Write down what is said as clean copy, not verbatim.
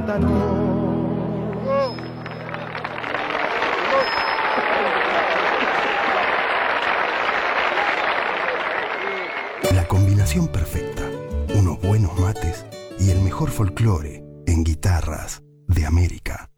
La combinación perfecta, unos buenos mates y el mejor folclore en Guitarras de América.